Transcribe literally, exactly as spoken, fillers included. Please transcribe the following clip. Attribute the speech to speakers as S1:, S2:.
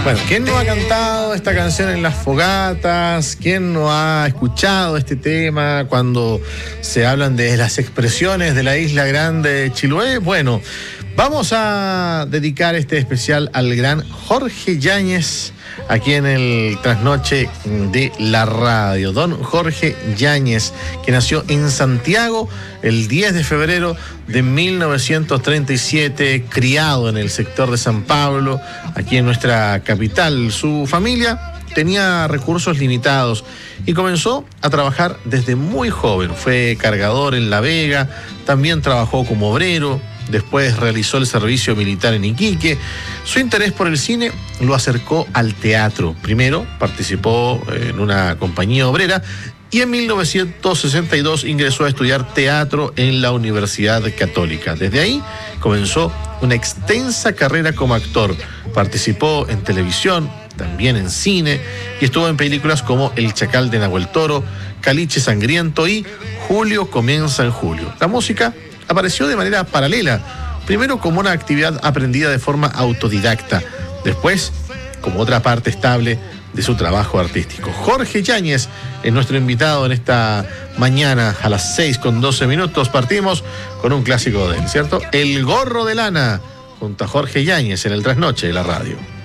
S1: Bueno, ¿quién no ha cantado esta canción en las fogatas? ¿Quién no ha escuchado este tema cuando se hablan de las expresiones de la isla grande de Chiloé? Bueno, vamos a dedicar este especial al gran Jorge Yáñez, aquí en el Trasnoche de la Radio. Don Jorge Yáñez, que nació en Santiago el diez de febrero de mil novecientos treinta y siete, criado en el sector de San Pablo, aquí en nuestra capital. Su familia tenía recursos limitados y comenzó a trabajar desde muy joven. Fue cargador en La Vega, también trabajó como obrero. Después realizó el servicio militar en Iquique. Su interés por el cine lo acercó al teatro. Primero participó en una compañía obrera y en mil novecientos sesenta y dos ingresó a estudiar teatro en la Universidad Católica. Desde ahí comenzó una extensa carrera como actor. Participó en televisión, también en cine, y estuvo en películas como El Chacal de Nahuel Toro, Caliche Sangriento y Julio comienza en julio. La música apareció de manera paralela, primero como una actividad aprendida de forma autodidacta, después como otra parte estable de su trabajo artístico. Jorge Yáñez es nuestro invitado en esta mañana a las seis con doce minutos. Partimos con un clásico de él, ¿cierto? El gorro de lana, junto a Jorge Yáñez en el Trasnoche de la Radio.